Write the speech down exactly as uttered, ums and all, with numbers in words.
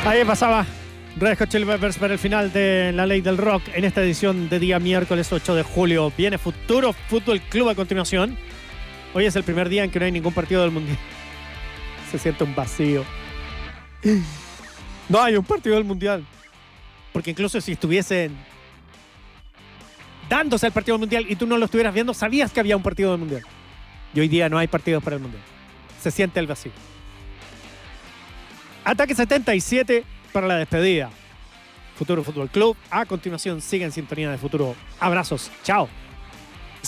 Ahí pasaba Red Hot Chili Peppers para el final de La Ley del Rock en esta edición de día miércoles ocho de julio. Viene Futuro Fútbol Club a continuación. Hoy es el primer día en que no hay ningún partido del Mundial. Se siente un vacío. No hay un partido del Mundial. Porque incluso si estuviesen dándose el partido del Mundial y tú no lo estuvieras viendo, sabías que había un partido del Mundial. Y hoy día no hay partidos para el Mundial. Se siente el vacío. Ataque setenta y siete para la despedida. Futuro Fútbol Club. A continuación, sigue en sintonía de Futuro. Abrazos. Chao.